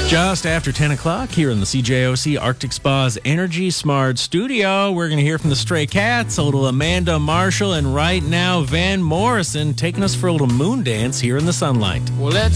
Just after 10 o'clock here in the CJOC Arctic Spa's Energy Smart Studio, we're going to hear from the Stray Cats, a little Amanda Marshall, and right now Van Morrison taking us for a little moon dance here in the sunlight. Well, let's